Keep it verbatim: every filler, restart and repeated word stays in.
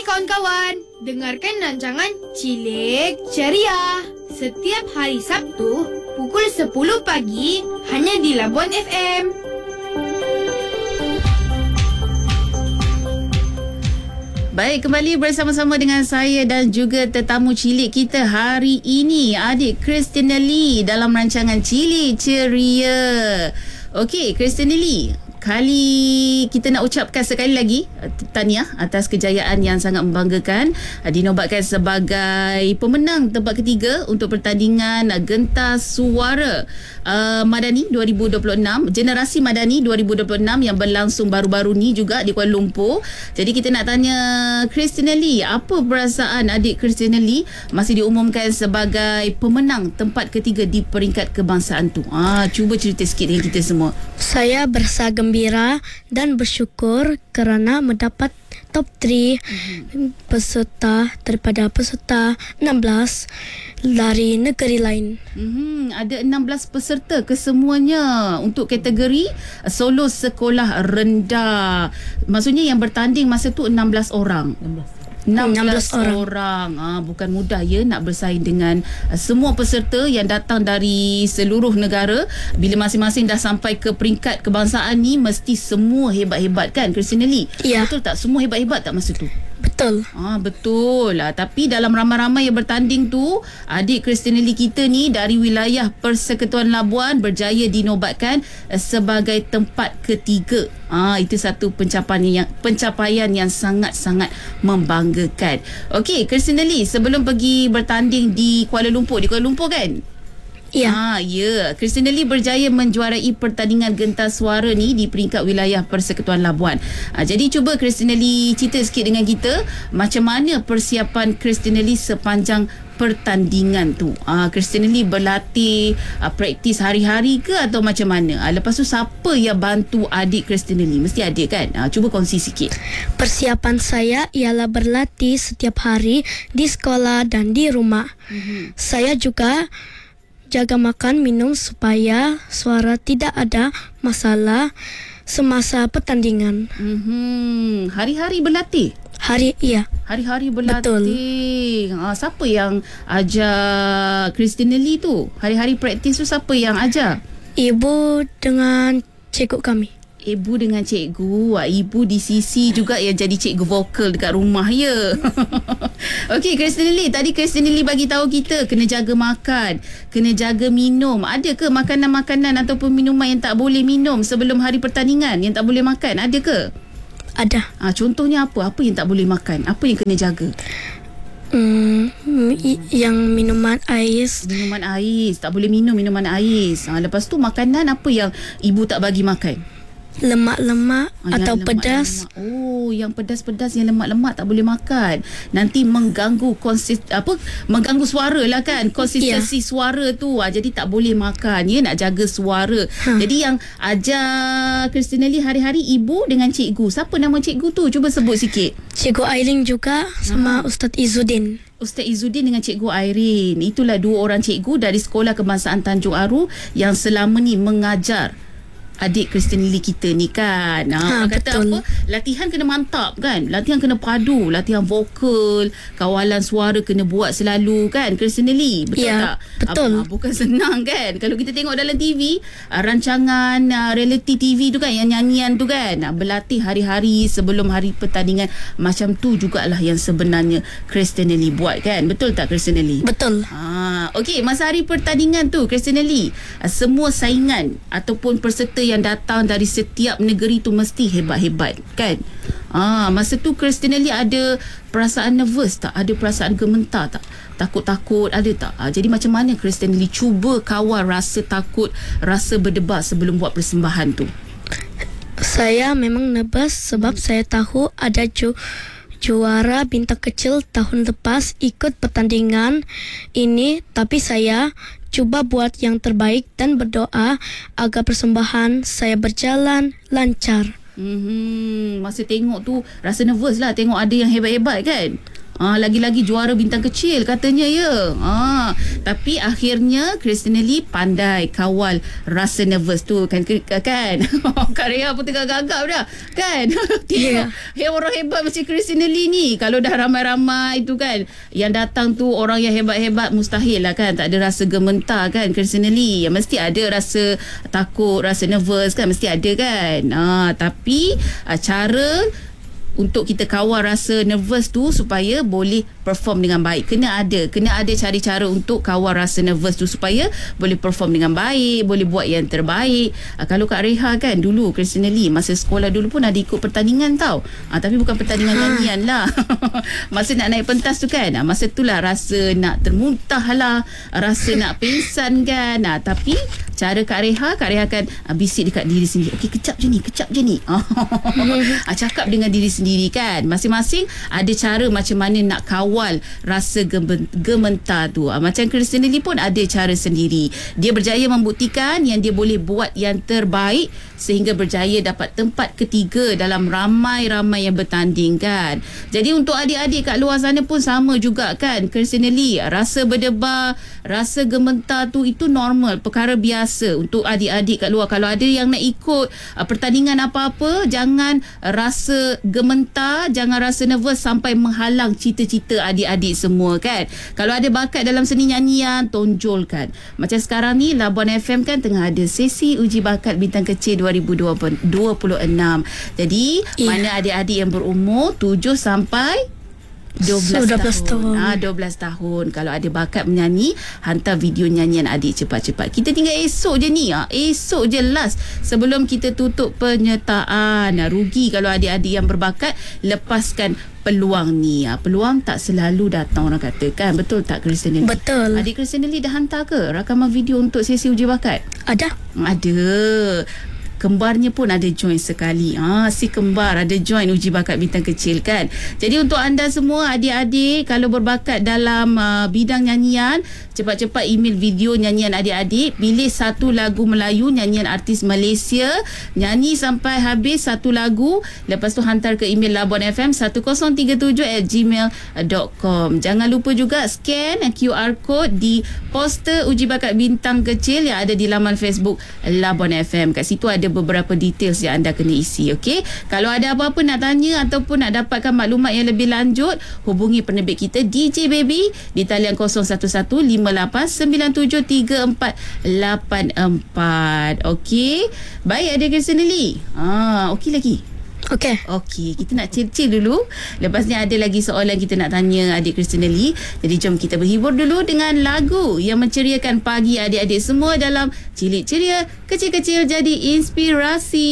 kawan-kawan, dengarkan rancangan Cilik Ceria setiap hari Sabtu pukul sepuluh pagi hanya di Labuan F M. Baik, kembali bersama-sama dengan saya dan juga tetamu cilik kita hari ini, adik Christina Lee dalam rancangan Cilik Ceria. Okey, Christina Lee, kali kita nak ucapkan sekali lagi tahniah atas kejayaan yang sangat membanggakan, dinobatkan sebagai pemenang tempat ketiga untuk pertandingan Gentas Suara uh, Madani dua ribu dua puluh enam, Generasi Madani dua ribu dua puluh enam yang berlangsung baru-baru ni juga di Kuala Lumpur. Jadi kita nak tanya Christina Lee, apa perasaan adik Christina Lee masih diumumkan sebagai pemenang tempat ketiga di peringkat kebangsaan tu? Ah, cuba cerita sikit dengan kita semua. Saya berasa gembira dan bersyukur kerana mendapat top tiga mm-hmm. peserta daripada peserta enam belas dari negeri lain. Mm-hmm. Ada enam belas peserta kesemuanya untuk kategori solo sekolah rendah. Maksudnya yang bertanding masa tu enam belas orang. enam belas orang, orang. Ah, bukan mudah ya nak bersaing dengan uh, semua peserta yang datang dari seluruh negara. Bila masing-masing dah sampai ke peringkat kebangsaan ni, mesti semua hebat-hebat kan, Christina Lee? Ya. Betul tak? Semua hebat-hebat tak masa tu? Betul. Ah, betul lah. Tapi dalam ramai-ramai yang bertanding tu, adik Christina Lee kita ni dari wilayah Persekutuan Labuan berjaya dinobatkan uh, sebagai tempat ketiga. Ah, itu satu pencapaian yang pencapaian yang sangat-sangat membanggakan. Okey, Christina Lee, sebelum pergi bertanding di Kuala Lumpur, di Kuala Lumpur kan? Ya. Ah, ya. Christina Lee berjaya menjuarai pertandingan Gentas Suara ni di peringkat wilayah Persekutuan Labuan. Ah, jadi cuba Christina Lee cerita sikit dengan kita macam mana persiapan Christina Lee sepanjang pertandingan tu. Ah, Christina Lee berlatih, ah, praktis hari-hari ke atau macam mana? Ah, lepas tu siapa yang bantu adik Christina Lee? Mesti ada kan? Ah, cuba kongsi sikit. Persiapan saya ialah berlatih setiap hari di sekolah dan di rumah. Mm-hmm. Saya juga jaga makan minum supaya suara tidak ada masalah semasa pertandingan. Mm-hmm. Hari-hari berlatih? Hari, iya. Hari-hari berlatih. Betul. Ha, siapa yang ajar Christina Lee tu? Hari-hari praktis tu siapa yang ajar? Ibu dengan cikgu kami. Ibu dengan cikgu. Wah, ibu di sisi juga yang jadi cikgu vokal dekat rumah ya. Okey, Christina Lee, tadi Christina Lee bagi tahu kita kena jaga makan, kena jaga minum. Ada ke makanan-makanan ataupun minuman yang tak boleh minum sebelum hari pertandingan, yang tak boleh makan? Ada ke? Ada. Ah, contohnya apa? Apa yang tak boleh makan? Apa yang kena jaga? Hmm, yang minuman ais. Minuman ais. Tak boleh minum minuman ais. Ah, lepas tu makanan apa yang ibu tak bagi makan? Lemak-lemak ah, atau lemak, pedas. Lemak. Oh, yang pedas-pedas, yang lemak-lemak tak boleh makan. Nanti mengganggu konsis apa? Mengganggu suara lah kan. Konsistensi yeah. suara tu. Ah, jadi tak boleh makan ya, nak jaga suara. Ha. Jadi yang ajar Christina Lee hari-hari ibu dengan cikgu. Siapa nama cikgu tu? Cuba sebut sikit. Cikgu Aileen juga sama ha. Ustaz Izzuddin. Ustaz Izzuddin dengan Cikgu Airin. Itulah dua orang cikgu dari Sekolah Kebangsaan Tanjung Aru yang selama ni mengajar adik Christina Lee kita ni kan. Ha, ha kata betul. Apa? Latihan kena mantap kan. Latihan kena padu, latihan vokal, kawalan suara kena buat selalu kan, Christina Lee. Betul ya, tak? Betul. Apa, bukan senang kan. Kalau kita tengok dalam T V, rancangan reality T V tu kan, yang nyanyian tu kan, berlatih hari-hari sebelum hari pertandingan. Macam tu jugalah yang sebenarnya Christina Lee buat kan. Betul tak, Christina Lee? Betul. Ha, okey, masa hari pertandingan tu Christina Lee, semua saingan ataupun peserta yang datang dari setiap negeri tu mesti hebat-hebat kan. Ah, masa tu Christina Lee ada perasaan nervous tak? Ada perasaan gemetar tak? Takut-takut ada tak? Ah, jadi macam mana Christina Lee cuba kawal rasa takut, rasa berdebar sebelum buat persembahan tu? Saya memang nervous sebab hmm. saya tahu ada ju juara bintang kecil tahun lepas ikut pertandingan ini, tapi saya cuba buat yang terbaik dan berdoa agar persembahan saya berjalan lancar. Hmm, masa tengok tu rasa nervous lah, tengok ada yang hebat-hebat kan. Ah, lagi-lagi juara bintang kecil katanya ya. Ah, Tapi akhirnya Christina Lee pandai kawal rasa nervous tu kan kan. Kak Reha pun tengah gagap dah kan. Tengok yeah. orang hebat macam Christina Lee ni, kalau dah ramai-ramai tu kan yang datang tu orang yang hebat-hebat, mustahil lah kan tak ada rasa gementar kan Christina Lee. Mesti ada rasa takut, rasa nervous kan, mesti ada kan. Ha, tapi cara untuk kita kawal rasa nervous tu supaya boleh perform dengan baik, kena ada kena ada cari cara untuk kawal rasa nervous tu supaya boleh perform dengan baik, boleh buat yang terbaik. uh, kalau Kak Reha kan dulu, Christina Lee masa sekolah dulu pun ada ikut pertandingan tau, uh, tapi bukan pertandingan nyanyian lah. Masa nak naik pentas tu kan, uh, masa tu lah rasa nak termuntah lah, rasa nak pingsan kan. uh, tapi cara Kak Reha, Kak Reha kan uh, bisik dekat diri sendiri, okey kejap je ni, kejap je ni. uh, cakap dengan diri sendiri kan, masing-masing ada cara macam mana nak kawal rasa gementar tu. Ha, macam Christina Lee pun ada cara sendiri. Dia berjaya membuktikan yang dia boleh buat yang terbaik sehingga berjaya dapat tempat ketiga dalam ramai-ramai yang bertanding kan. Jadi untuk adik-adik kat luar sana pun sama juga kan Christina Lee, rasa berdebar, rasa gementar tu itu normal, perkara biasa untuk adik-adik kat luar. Kalau ada yang nak ikut uh, pertandingan apa-apa, jangan rasa gementar, jangan rasa nervous sampai menghalang cita-cita adik-adik semua kan. Kalau ada bakat dalam seni nyanyian, tonjolkan. Macam sekarang ni Labuan F M kan tengah ada sesi uji bakat bintang kecil dua ribu dua puluh enam. Jadi yeah. mana adik-adik yang berumur tujuh sampai dua belas tahun. Ah, dua belas tahun. Kalau ada bakat menyanyi, hantar video nyanyian adik cepat-cepat. Kita tinggal esok je ni. Ah. Esok je last sebelum kita tutup penyertaan. Ah, rugi kalau adik-adik yang berbakat lepaskan peluang ni. Ah, peluang tak selalu datang orang kata kan. Betul tak Christina Lee? Betul. Adik Christina Lee dah hantar ke rakaman video untuk sesi uji bakat? Ada. Ada. Kembarnya pun ada join sekali. Ah, si kembar ada join uji bakat bintang kecil kan. Jadi untuk anda semua adik-adik, kalau berbakat dalam uh, bidang nyanyian, cepat-cepat email video nyanyian adik-adik. Pilih satu lagu Melayu nyanyian artis Malaysia, nyanyi sampai habis satu lagu, lepas tu hantar ke email labuan f m satu kosong tiga tujuh at gmail dot com. Jangan lupa juga scan Q R code di poster uji bakat bintang kecil yang ada di laman Facebook Labuan F M. Kat situ ada beberapa details yang anda kena isi. Okey, kalau ada apa-apa nak tanya ataupun nak dapatkan maklumat yang lebih lanjut, hubungi penerbit kita D J Baby di talian kosong satu satu lima lapan sembilan tujuh tiga empat lapan empat. Okey, baik adik Christina Lee. Ah, okey lagi. Okey. Okey, kita nak chill-chill dulu. Lepas ni ada lagi soalan kita nak tanya adik Christina Lee. Jadi jom kita berhibur dulu dengan lagu yang menceriakan pagi adik-adik semua dalam Cilik Ceria, Kecil-Kecil Jadi Inspirasi.